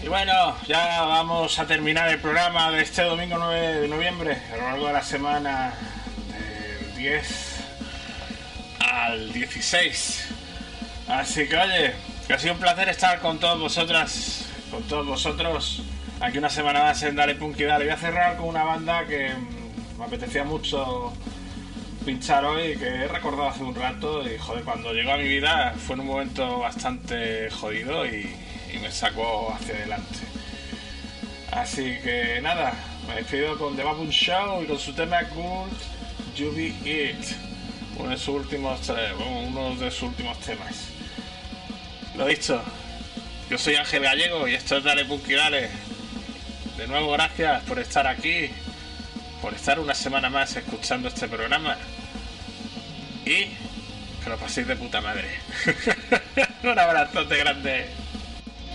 Y bueno, ya vamos a terminar el programa de este domingo 9 de noviembre, a lo largo de la semana del 10 al 16. Así que oye, que ha sido un placer estar con todos vosotras, con todos vosotros, aquí una semana más en Dale Punky Dale. Voy a cerrar con una banda que me apetecía mucho pinchar hoy, que he recordado hace un rato y joder, cuando llegó a mi vida fue en un momento bastante jodido y me sacó hacia adelante. Así que nada, me despido con The Baboon Show y con su tema Good You Be It, uno de sus últimos temas. Lo dicho, yo soy Ángel Gallego y esto es Dale Punky Dale. De nuevo gracias por estar aquí, por estar una semana más escuchando este programa y que lo paséis de puta madre. Un abrazote grande.